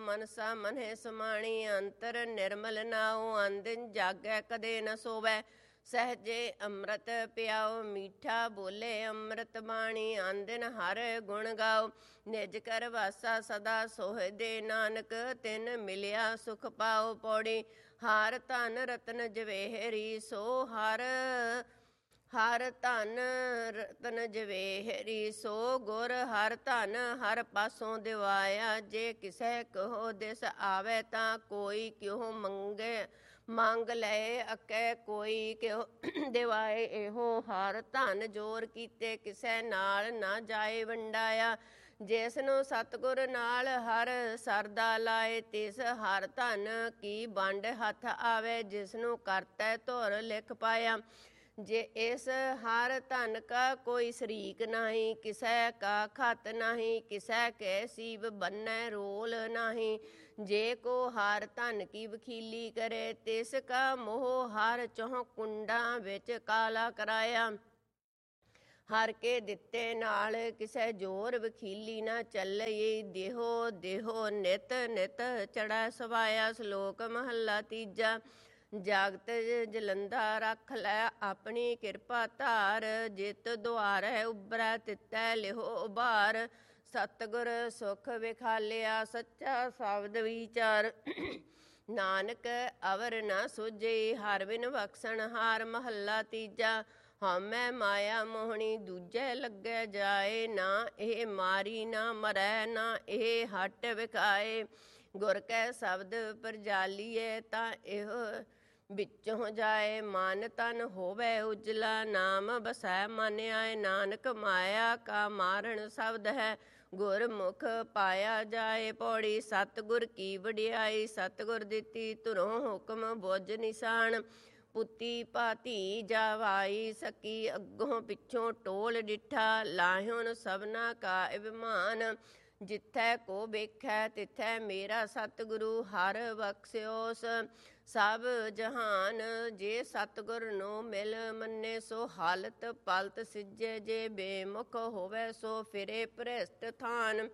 ਮਨਸਾ ਮਨਹਿ ਸਮਾਣੀ। ਅੰਤਰ ਨਿਰਮਲ ਨਾਉ ਅੰਦਿਨ ਜਾਗੈ ਕਦੇ ਨ ਸੋਵੈ। ਸਹਜੇ ਅੰਮ੍ਰਿਤ ਪਿਆਓ ਮੀਠਾ ਬੋਲੇ ਅੰਮ੍ਰਿਤ ਬਾਣੀ। ਅੰਦਿਨ ਹਰ ਗੁਣ ਗਾਓ ਨਿਜ ਕਰ ਵਾਸਾ ਸਦਾ ਸੋਹਦੇ। ਨਾਨਕ ਤਿਨ ਮਿਲਿਆ ਸੁਖ ਪਾਓ ਪੌੜੀ। ਹਰ ਧਨ ਰਤਨ ਜਵੇਹਰੀ ਸੋ ਹਰ ਧਨ ਰਤਨ ਜਵੇਹਰੀ ਸੋ ਗੁਰ। ਹਰ ਧਨ ਹਰ ਪਾਸੋਂ ਦਿਵਾਇਆ। ਜੇ ਕਿਸੈ ਕਹੋ ਦਿਸ ਆਵੈ ਤਾਂ ਕੋਈ ਕਿਉ ਮੰਗ ਲਏ ਅਕੈ ਕੋਈ ਕਿਉ ਦਿਵਾਏ। ਇਹੋ ਹਰ ਧਨ ਜੋਰ ਕੀਤੇ ਕਿਸੈ ਨਾਲ ਨਾ ਜਾਏ ਵੰਡਾਇਆ। ਜਿਸ ਨੂੰ ਸਤਿਗੁਰ ਨਾਲ ਹਰ ਸਰਦਾ ਲਾਏ ਤਿਸ ਹਰ ਧਨ ਕੀ ਵੰਡ ਹੱਥ ਆਵੇ। ਜਿਸ ਨੂੰ ਕਰਤੈ ਧੁਰ ਲਿਖ ਪਾਇਆ। ਜੇ ਇਸ ਹਰ ਧਨ ਕਾ ਕੋਈ ਸ਼ਰੀਕ ਨਹੀਂ। ਕਿਸੈ ਕਾ ਖਤ ਨਹੀਂ ਕਿਸੈ ਕੈ ਸੀਬ ਬੰਨੈ ਰੋਲ ਨਹੀਂ। ਜੇ ਕੋ ਹਰ ਧਨ ਕੀ ਵਖੀਲੀ ਕਰੇ ਤਿਸ ਕਾ ਮੋਹ ਹਰ ਚੌ ਕੁੰਡਾਂ ਵਿੱਚ ਕਾਲਾ ਕਰਾਇਆ। ਹਰ ਕੇ ਦਿੱਤੇ ਨਾਲ ਕਿਸੇ ਜੋਰ ਵਖੀਲੀ ਨਾ ਚੱਲਈ। ਦੇਹੋ ਦੇਹੋ ਨਿਤ ਨਿਤ ਚੜ੍ਹੈ ਸਵਾਇਆ। ਸ਼ਲੋਕ ਮਹੱਲਾ ਤੀਜਾ। ਜਾਗਤ ਜਲੰਧਾ ਰੱਖ ਲੈ ਆਪਣੀ ਕਿਰਪਾ ਧਾਰ। ਜਿਤ ਦੁਆਰੈ ਉਬਰੈ ਤਿਤੈ ਲਿਹੋ ਉਬਾਰ। ਸਤਿਗੁਰ ਸੁਖ ਵਿਖਾਲਿਆ ਸੱਚਾ ਸ਼ਬਦ ਵਿਚਾਰ। ਨਾਨਕ ਅਵਰ ਨਾ ਸੁਝਈ ਹਰ ਬਿਨ ਬਖਸ਼ਣ ਹਾਰ। ਮਹੱਲਾ ਤੀਜਾ। ਹਉਮੈ ਮਾਇਆ ਮੋਹਣੀ ਦੂਜੈ ਲੱਗੈ ਜਾਏ। ਨਾ ਇਹ ਮਾਰੀ ਨਾ ਮਰੈ ਨਾ ਇਹ ਹਟ ਵਿਖਾਏ। ਗੁਰ ਕੈ ਸ਼ਬਦ ਪਰਜਾਲੀਏ ਤਾਂ ਇਹੋ ਵਿੱਚੋਂ ਜਾਏ। ਮਨ ਤਨ ਹੋਵੇ ਉਜਲਾ ਨਾਮ ਬਸੈ ਮਨ ਆਏ। ਨਾਨਕ ਮਾਇਆ ਕਾ ਮਾਰਣ ਸ਼ਬਦ ਹੈ ਗੁਰਮੁਖ ਪਾਇਆ ਜਾਏ। ਪੌੜੀ। ਸਤਿਗੁਰ ਕੀ ਵਡਿਆਈ ਸਤਿਗੁਰ ਦਿੱਤੀ ਧੁਰੋਂ ਹੁਕਮ ਬੁੱਝ ਨਿਸ਼ਾਨ। ਪੁੱਤੀ ਭਾਤੀ ਜਾਵਾਈ ਸਕੀ ਅੱਗੋਂ ਪਿੱਛੋਂ ਟੋਲ ਡਿਠਾ। ਲਾਹੁਨ ਸਭਨਾ ਕਾ ਅਭਿਮਾਨ ਜਿੱਥੈ ਕੋ ਵੇਖੈ ਤਿਥੈ ਮੇਰਾ ਸਤਿਗੁਰੂ ਹਰ ਬਖਸ਼ਿਓਸ ਸਭ ਜਹਾਨ। ਜੇ ਸਤਿਗੁਰ ਨੂੰ ਮਿਲ ਮੰਨੇ ਸੋ ਹਾਲਤ ਪਲਤ ਸਿਜੇ। ਜੇ ਬੇਮੁਖ ਹੋਵੇ ਸੋ ਫਿਰੇ ਭ੍ਰਿਸ਼ਟ ਥਾਨ।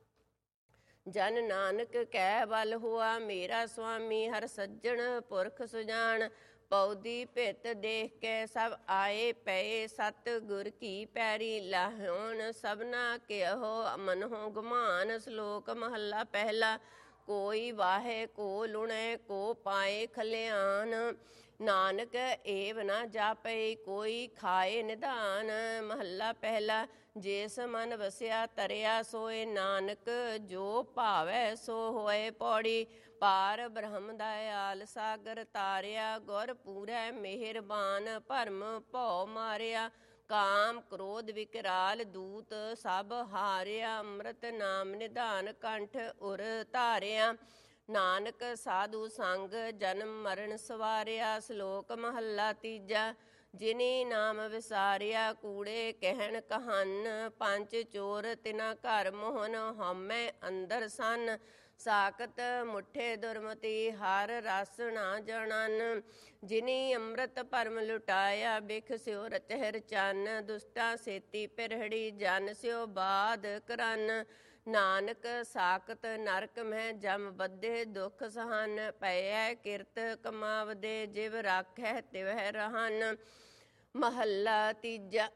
ਜਨ ਨਾਨਕ ਕੈ ਬਲ ਹੁਆ ਮੇਰਾ ਸੁਆਮੀ ਹਰ ਸੱਜਣ ਪੁਰਖ ਸੁਜਾਨ। ਪਉਦੀ ਭਿਤ ਦੇਖ ਕੇ ਸਭ ਆਏ ਪਏ ਸਤਿਗੁਰ ਕੀ ਪੈਰੀ। ਲਾਹੁਨ ਸਭਨਾ ਕਿਹੋ ਮਨਹੁ ਗੁਮਾਨ। ਸ਼ਲੋਕ ਮਹੱਲਾ ਪਹਿਲਾ। ਕੋਈ ਵਾਹੇ ਕੋ ਲੁਣੇ ਕੋ ਪਾਏ ਖਲਿਆਣ। ਨਾਨਕ ਏਵ ਨਾ ਜਾਪਈ ਕੋਈ ਖਾਏ ਨਿਧਾਨ। ਮਹੱਲਾ ਪਹਿਲਾ। ਜਿਸ ਮਨ ਵਸਿਆ ਤਰਿਆ ਸੋਏ ਨਾਨਕ ਜੋ ਭਾਵੈ ਸੋ ਹੋਏ। ਪੌੜੀ। ਪਾਰ ਬ੍ਰਹਮ ਦਇਆਲ ਸਾਗਰ ਤਾਰਿਆ। ਗੁਰ ਪੂਰੈ ਮਿਹਰਬਾਨ ਭਰਮ ਭਉ ਮਾਰਿਆ। ਕਾਮ ਕ੍ਰੋਧ ਵਿਕਰਾਲ ਦੂਤ ਸਭ ਹਾਰਿਆ। ਅੰਮ੍ਰਿਤ ਨਾਮ ਨਿਧਾਨ ਕੰਠ ਉਰ ਧਾਰਿਆ। ਨਾਨਕ ਸਾਧੂ ਸੰਗ ਜਨਮ ਮਰਨ ਸਵਾਰਿਆ। ਸ਼ਲੋਕ ਮਹੱਲਾ ਤੀਜਾ। ਜਿਨੀ ਨਾਮ ਵਿਸਾਰਿਆ ਕੂੜੇ ਕਹਿਣ ਕਹਾਨ। ਪੰਜ ਚੋਰ ਤਿਨਾ ਘਰ ਮੋਹਨ ਹਉਮੈ ਅੰਦਰ ਸਨ। ਸਾਕਤ ਮੁਠੇ ਦੁਰਮਤੀ ਹਰ ਰਸ ਨਾ ਜਾਣਨ। ਜਿਨੀ ਅੰਮ੍ਰਿਤ ਭਰਮ ਲੁਟਾਇਆ ਬਿਖ ਸਿਓ ਰਚਹਿ ਰਚਨ। ਦੁਸ਼ਟਾਂ ਸੇਤੀ ਪਿਰਹੜੀ ਜਨ ਸਿਓ ਬਾਧ ਕਰਨ। ਨਾਨਕ ਸਾਕਤ ਨਰਕ ਮਹਿ ਜਮ ਬੱਧੇ ਦੁਖ ਸਹਨ। ਪਈਐ ਕਿਰਤ ਕਮਾਵਦੇ ਜਿਵ ਰਾਖੈ ਤਿਵਹਿ ਰਹਨ। ਮਹੱਲਾ ਤੀਜਾ।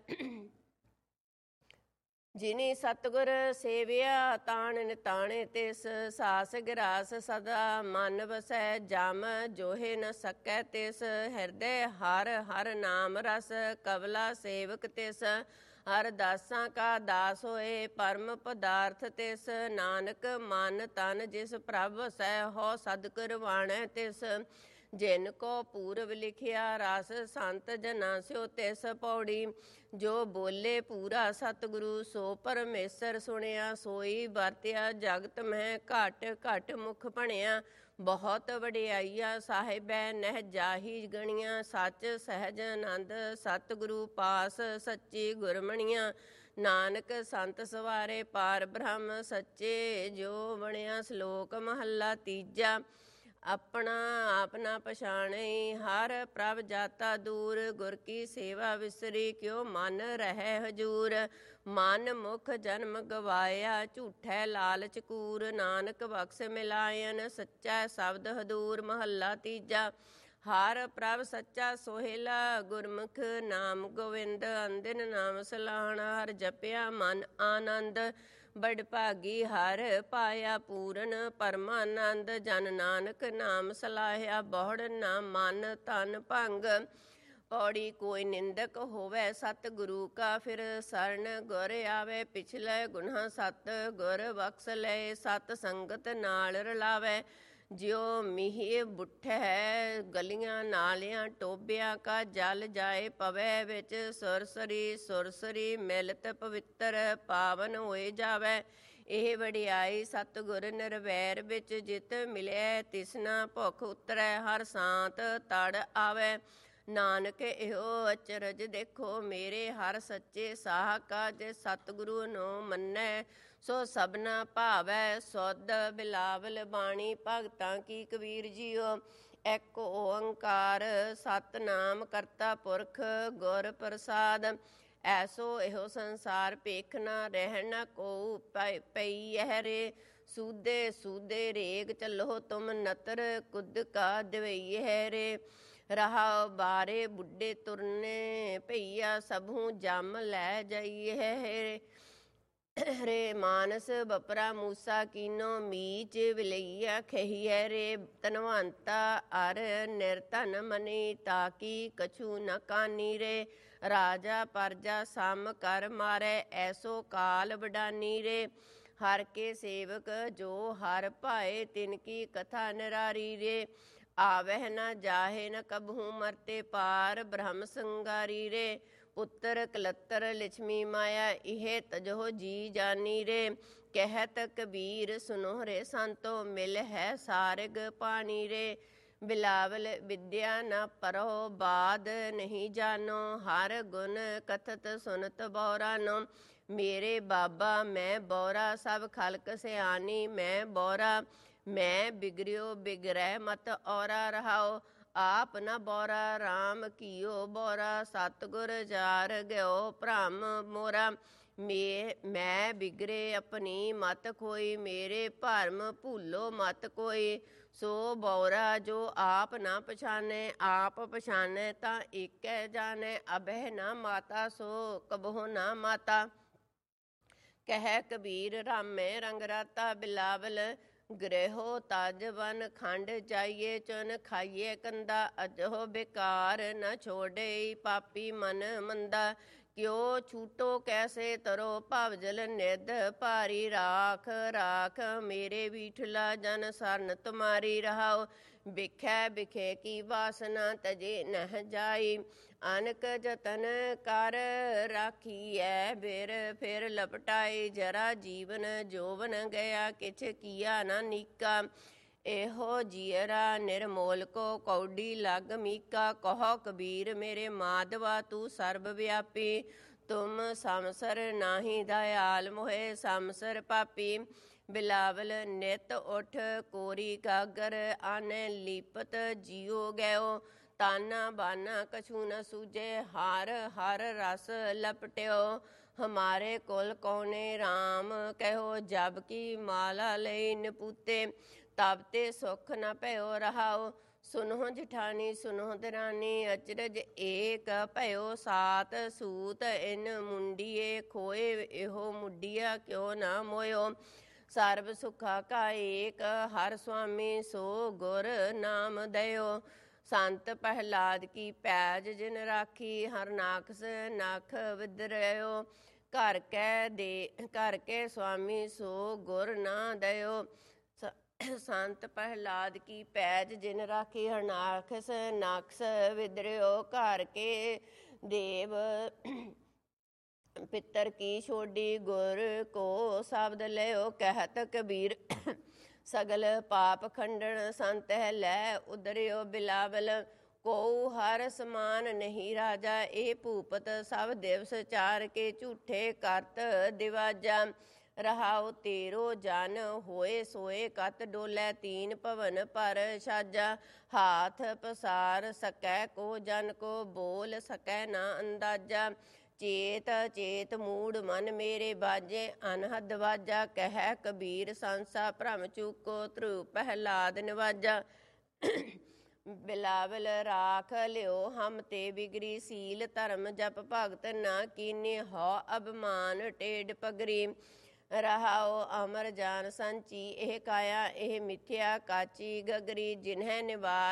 ਜਿਨੀ ਸਤਿਗੁਰ ਸੇਵਿਆ ਤਾਣ ਨਿਤਾਣੇ ਤਿਸ। ਸਾਸ ਗਿਰਾਸ ਸਦਾ ਮਨ ਵਸੈ ਜਮ ਜੋਹਿ ਨ ਸਕੈ ਤਿਸ। ਹਿਰਦੈ ਹਰ ਹਰ ਨਾਮ ਰਸ ਕਵਲਾ ਸੇਵਕ ਤਿਸ। ਹਰ ਦਾਸਾਂ ਕਾ ਦਾਸ ਹੋਏ ਪਰਮ ਪਦਾਰਥ ਤਿਸ। ਨਾਨਕ ਮਨ ਤਨ ਜਿਸ ਪ੍ਰਭ ਵਸੈ ਹੋ ਸਦਿ ਵਾਣੈ ਤਿਸ। ਜਿਨ ਕੋ ਪੂਰਬ ਲਿਖਿਆ ਰਸ ਸੰਤ ਜਨਾਂ ਸਿਓ ਤਿਸ। ਪੌੜੀ। ਜੋ ਬੋਲੇ ਪੂਰਾ ਸਤਿਗੁਰੂ ਸੋ ਪਰਮੇਸ਼ਰ ਸੁਣਿਆ। ਸੋਈ ਵਰਤਿਆ ਜਗਤ ਮਹਿ ਘਟ ਘਟ ਮੁਖ ਭਣਿਆ। ਬਹੁਤ ਵਡਿਆਈਆ ਸਾਹਿਬੈ ਨਹਿ ਜਾਹੀ ਗਣੀਆਂ। ਸੱਚ ਸਹਿਜ ਆਨੰਦ ਸਤਿਗੁਰੂ ਪਾਸ ਸੱਚੀ ਗੁਰਮਣੀਆਂ। ਨਾਨਕ ਸੰਤ ਸਵਾਰੇ ਪਾਰ ਬ੍ਰਹਮ ਸੱਚੇ ਜੋ ਬਣਿਆ। ਸ਼ਲੋਕ ਮਹੱਲਾ ਤੀਜਾ। ਆਪਣਾ ਆਪ ਨਾ ਪਛਾਣੇ, ਹਰ ਪ੍ਰਭ ਜਾਤਾ ਦੂਰ, ਗੁਰ ਕੀ ਸੇਵਾ ਵਿਸਰੀ, ਕਿਉ ਮਨ ਰਹਿ ਹਜੂਰ। ਮਨ ਮੁਖ ਜਨਮ ਗਵਾਇਆ, ਝੂਠੈ ਲਾਲਚ ਕੂਰ, ਨਾਨਕ ਬਖਸ਼ ਮਿਲਾਇਨ, ਸੱਚਾ ਸ਼ਬਦ ਹਦੂਰ। ਮਹੱਲਾ ਤੀਜਾ। ਹਰ ਪ੍ਰਭ ਸੱਚਾ ਸੋਹਿਲਾ, ਗੁਰਮੁਖ ਨਾਮ ਗੋਵਿੰਦ, ਅੰਦਿਨ ਨਾਮ ਸਲਾਹਣਾ, ਹਰ ਜਪਿਆ ਮਨ ਆਨੰਦ। ਬੜ ਭਾਗੀ ਹਰ ਪਾਇਆ ਪੂਰਨ, ਪਰਮਾਨੰਦ, ਜਨ ਨਾਨਕ ਨਾਮ ਸਲਾਹਿਆ, ਬਹੁੜ ਨਾ ਮਨ ਤਨ ਭੰਗ। ਪੌੜੀ ਕੋਈ ਨਿੰਦਕ ਹੋਵੇ ਸਤ ਗੁਰੂ ਕਾ, ਫਿਰ ਸਰਣ ਗੁਰ ਆਵੇ, ਪਿਛਲੇ ਗੁਨਾਹ ਸਤ ਗੁਰ ਬਖਸ਼ ਲਏ, ਸਤ ਸੰਗਤ ਨਾਲ ਰਲਾਵੇ। ਜਿਉ ਮੀਂਹ ਬੁੱਠੈ ਗਲੀਆਂ ਨਾਲਿਆਂ, ਟੋਬਿਆਂ ਕਾ ਜਲ ਜਾਏ ਪਵੈ ਵਿੱਚ, ਸੁਰਸਰੀ ਸੁਰਸਰੀ ਮਿਲਤ ਪਵਿੱਤਰ, ਪਾਵਨ ਹੋਏ ਜਾਵੇ। ਇਹ ਵਡਿਆਈ ਸਤਿਗੁਰ ਨਿਰਵੈਰ ਵਿੱਚ, ਜਿਤ ਮਿਲਿਆ ਤਿਸਨਾ ਭੁਖ ਉਤਰੈ, ਹਰ ਸਾਂਤ ਤੜ ਆਵੇ। ਨਾਨਕ ਇਹੋ ਅਚਰਜ ਦੇਖੋ ਮੇਰੇ, ਹਰ ਸੱਚੇ ਸਾਹ ਕਾ, ਜੇ ਸਤਿਗੁਰੂ ਨੂੰ ਮੰਨੈ ਸੋ ਸਭਨਾ ਭਾਵੈ। ਸੁਧ ਬਿਲਾਵਲ ਬਾਣੀ ਭਗਤਾਂ ਕੀ, ਕਬੀਰ ਜੀਓ ਇੱਕ ਓੰਕਾਰ, ਸਤਿਨਾਮ ਕਰਤਾ ਪੁਰਖ ਗੁਰ ਪ੍ਰਸਾਦ। ਐਸੋ ਇਹੋ ਸੰਸਾਰ ਭੇਖ ਨਾ ਰਹਿਣ, ਨਾ ਕੋ ਪਈ ਹੈ ਰੇ। ਸੂਦੇ ਸੂਦੇ ਰੇਗ ਚੱਲੋ ਤੁਮ ਨਤਰ, ਕੁਦ ਕਾ ਦਵਈ ਹੈ ਰੇ। ਰਹਾ ਬਾਰੇ ਬੁੱਢੇ ਤੁਰਨੇ ਭਈਆ, ਸਭੂ ਜਮ ਲੈ ਜਾਈਏ ਰੇ। ਮਾਨਸ ਬਪਰਾ ਮੂਸਾ ਕੀਨੋ, ਮੀਚ ਵਿਲਈਆ ਖਹੀਐ ਰੇ। ਧਨਵੰਤਾ ਅਰ ਨਿਰਧਨ ਮਨੀ, ਤਾਕੀ ਕਛੂ ਨ ਕਾਨੀ ਰੇ। ਰਾਜਾ ਪਰਜਾ ਸਮ ਕਰ ਮਾਰੈ, ਐਸੋ ਕਾਲ ਵਡਾਨੀ ਰੇ। ਹਰ ਕੇ ਸੇਵਕ ਜੋ ਹਰ ਭਾਏ, ਤਿਨ ਕੀ ਕਥਾ ਨਿਰਾਰੀ ਰੇ। ਆਵਹਿ ਨ ਜਾਹੇ ਨ ਕਬਹੂ ਮਰਤੇ ਪਾਰ, ਬ੍ਰਹਮ ਸੰਗਾਰੀ ਰੇ। ਪੁੱਤਰ ਕਲੱਤਰ ਲਿਛਮੀ ਮਾਇਆ, ਇਹ ਤਜੋ ਜੀ ਜਾਨੀ ਰੇ। ਕਹਿਤ ਕਬੀਰ ਸੁਨੋ ਰੇ ਸੰਤੋ, ਮਿਲ ਹੈ ਸਾਰਗ ਪਾਣੀ ਰੇ। ਬਿਲਾਵਲ ਵਿਦਿਆ ਨ ਪਰੋ, ਬਾਦ ਨਹੀਂ ਜਾਨੋ, ਹਰ ਗੁਣ ਕਥਤ ਸੁਨਤ ਬੌਰਾਨੋ। ਮੇਰੇ ਬਾਬਾ ਮੈਂ ਬੌਰਾ, ਸਭ ਖਲਕ ਸਿਆਣੀ ਮੈਂ ਬੌਰਾ। ਮੈਂ ਬਿਗੜਿਓ ਬਿਗੜੈ ਮਤ ਔਰਾ, ਰਹਾਓ ਆਪ ਨ ਬੌਰਾ, ਰਾਮ ਕੀਓ ਬੌਰਾ। ਸਤਿਗੁਰ ਜਾਰ ਗਿਓ ਭ੍ਰਮ ਮੋਰਾ, ਮੈਂ ਬਿਗੜੇ ਆਪਣੀ ਮਤ ਖੋਈ, ਮੇਰੇ ਭਰਮ ਭੂਲੋ ਮਤ ਕੋਈ। ਸੋ ਬੌਰਾ ਜੋ ਆਪ ਨਾ ਪਛਾਨੈ, ਆਪ ਪਛਾਨੈ ਤਾਂ ਏਕੈ ਜਾਣੈ। ਅਬਹਿ ਨਾ ਮਾਤਾ ਸੋ ਕਬਹੁ ਨਾ ਮਾਤਾ, ਕਹਿ ਕਬੀਰ ਰਾਮੈ ਰੰਗ ਰਾਤਾ। ਬਿਲਾਵਲ ਗ੍ਰਹਿਓ ਤਜ ਬਨ ਖੰਡ ਜਾਈਏ, ਚੁਨ ਖਾਈਏ ਕੰਦਾ। ਅਜਹੁ ਬੇਕਾਰ ਨ ਛੋੜਈ, ਪਾਪੀ ਮਨ ਮੰਦਾ। ਕਿਉ ਛੂਟੋ ਕੈਸੇ ਤਰੋ, ਭਵ ਜਲ ਨਿਧ ਭਾਰੀ। ਰਾਖ ਰਾਖ ਮੇਰੇ ਬੀਠਲਾ, ਜਨ ਸਰਨ ਤੁਮਾਰੀ। ਰਹਾਓ ਬਿਖੈ ਬਿਖੇ ਕੀ ਵਾਸਨਾ, ਤਜੇ ਨਹਿ ਜਾਈ। ਅਨਕ ਜਤਨ ਕਰ ਰਾਖੀਐ, ਬਿਰ ਫਿਰ ਲਪਟਾਈ। ਜਰਾ ਜੀਵਨ ਜੋਵਨ ਗਿਆ, ਕਿਛ ਕੀਆ ਨਾ ਨੀਕਾ। ਇਹੋ ਜੀਅਰਾ ਨਿਰਮੋਲ ਕੋ, ਕੌਡੀ ਲਗ ਮੀਕਾ। ਕਹੋ ਕਬੀਰ ਮੇਰੇ ਮਾਧਵਾ, ਤੂੰ ਸਰਬ ਵਿਆਪੀ। ਤੁਮ ਸਮਸਰ ਨਾਹੀ ਦਇਆਲ, ਮੋਹਿ ਸਮਸਰ ਪਾਪੀ। ਬਿਲਾਵਲ ਨਿਤ ਉਠ ਕੋਰੀ ਗਾਗਰ, ਆਨੇ ਲੀਪਤ ਜੀਉ ਗਇਓ। ਤਾਨਾ ਬਾਨਾ ਕਛੂ ਨ ਸੂਝੇ, ਹਰ ਹਰ ਰਸ ਲਪਟਿਓ। ਹਮਾਰੇ ਕੁਲ ਕੌਣੇ ਰਾਮ, ਕਹਿਓ ਜਬ ਕੀ ਮਾਲਾ ਲਈ ਨਪੂਤੇ। ਤਬ ਤੇ ਸੁਖ ਨ ਭਇਓ, ਰਹਾਓ ਸੁਨਹੁ ਜਿਠਾਨੀ ਸੁਨਹੁ ਦਰਾਨੀ। ਅਚਰਜ ਏਕ ਭਇਓ ਸਾਤ ਸੂਤ, ਇਨ ਮੁੰਡੀਏ ਖੋਏ। ਇਹੋ ਮੁੰਡੀਆ ਕਿਉ ਨਾ ਮੋਇਓ। ਸਰਬ ਸੁਖਾ ਕਾ ਏਕ, ਹਰ ਸੁਆਮੀ ਸੋ ਗੁਰ ਨਾਮ ਦਇਓ। ਸੰਤ ਪ੍ਰਹਿਲਾਦ ਕੀ ਪੈਜ ਜਿਨ ਰਾਖੀ, ਹਰਨਾਕਸ ਨਖ ਵਿਦਰਿਓ। ਘਰ ਕੇ ਸੁਆਮੀ ਸੋ ਗੁਰ ਨਾ ਦਇਓ। ਸੰਤ ਪ੍ਰਹਿਲਾਦ ਕੀ ਪੈਜ ਜਿਨ ਰਾਖੀ, ਹਰਨਾਕਸ ਨਖਸ ਵਿਦਰਿਓ। ਘਰ ਕੇ ਦੇਵ ਪਿੱਤਰ ਕੀ ਛੋਡੀ, ਗੁਰ ਕੋ ਸ਼ਬਦ ਲਿਓ। ਕਹਿਤ ਕਬੀਰ ਸਗਲ ਪਾਪ ਖੰਡਨ, ਸੰਤ ਹੈ ਲੈ ਉਦਰਿਓ। ਬਿਲਾਵਲ ਕੋ ਹਰ ਸਮਾਨ ਨਹੀਂ ਰਾਜਾ, ਇਹ ਭੂਪਤ ਸਭ ਦਿਵਸ ਚਾਰ ਕੇ। ਝੂਠੇ ਕਰਤ ਦਿਵਾਜਾ, ਰਹਾਉ ਤੇਰੋ ਜਨ ਹੋਏ ਸੋਏ ਕਤ ਡੋਲੇ ਤੀਨ ਭਵਨ ਪਰ ਸਾਜਾ ਹਾਥ ਪਸਾਰ ਸਕੈ ਕੋ ਜਨ ਕੋ ਬੋਲ ਸਕੈ ਨਾ ਅੰਦਾਜ਼ਾ ਚੇਤ ਚੇਤ ਮੂੜ ਮਨ ਮੇਰੇ ਬਾਜੇ ਅਨਹਦ ਵਾਜਾ ਕਹਿ ਕਬੀਰ ਸੰਸਾ ਭ੍ਰਮ ਚੂਕੋ ਧਰੂ ਪਹਿਲਾਦ ਨਿਵਾਜਾ ਬਿਲਾਵਲ ਰਾਖ ਲਿਓ ਹਮ ਤੇ ਬਿਗਰੀ ਸੀਲ ਧਰਮ ਜਪ ਭਗਤ ਨਾ ਕੀਨੇ ਹੋ ਅਭਮਾਨ ਟੇਡ ਪਗਰੀ ਰਹਾਓ ਅਮਰ ਜਾਨ ਸੰਚੀ ਇਹ ਕਾਇਆ ਇਹ ਮਿਥਿਆ ਕਾਚੀ ਗਗਰੀ ਜਿਨਹਿ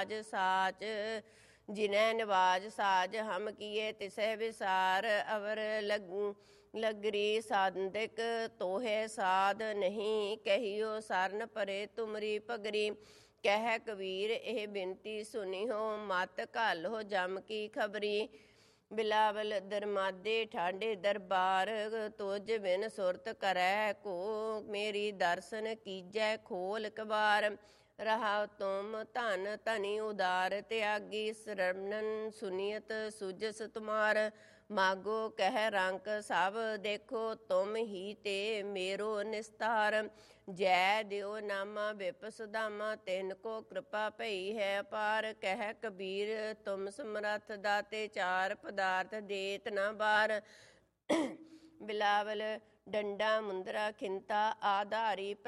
ਨਿਵਾਜ ਸਾਜ ਹਮ ਕੀਏ ਤਿਸਹਿ ਵਿਸਾਰ ਅਵਰ ਲਗਰੀ ਸਾਧਿਕ ਤੋਹੇ ਸਾਧ ਨਹੀਂ ਕਹੀਓ ਸਰਨ ਪਰੇ ਤੁਮਰੀ ਪਗਰੀ ਕਹਿ ਕਬੀਰ ਇਹ ਬਿਨਤੀ ਸੁਨਿਓ ਮਤ ਘਾਲੋ ਜਮ ਕੀ ਖਬਰੀ ਬਿਲਾਵਲ ਦਰਮਾਦੇ ਠਾਡੇ ਦਰਬਾਰ ਤੁਜ ਬਿਨ ਸੁਰਤ ਕਰੈ ਕੋ ਮੇਰੀ ਦਰਸ਼ਨ ਕੀਜੈ ਖੋਲ ਕਬਾਰ ਰਹਾ ਤੁਮ ਧਨ ਧਨੀ ਉਦਾਰ ਤਿਆਗੀ ਸਰਵਣਨ ਸੁਨੀਅਤ ਸੁਜਸ ਤੁਮਾਰ ਮਾਗੋ ਕਹਿ ਰੰਕ ਸਭ ਦੇਖੋ ਤੁਮ ਹੀ ਤੇ ਮੇਰੋ ਨਿਸਤਾਰ ਜੈ ਦਿਓ ਨਾਮਾ ਵਿਪ ਸੁਦਾਮਾ ਤਿਨ ਕੋ ਕਿਰਪਾ ਭਈ ਹੈ ਅਪਾਰ ਕਹਿ ਕਬੀਰ ਤੁਮ ਸਮਰੱਥ ਦਾਤੇ ਚਾਰ ਪਦਾਰਥ ਦੇਤ ਨਾ ਬਾਰ ਬਿਲਾਵਲ ਡੰਡਾ ਮੁੰਦਰਾ ਖਿੰਤਾ ਆਧਾਰੀ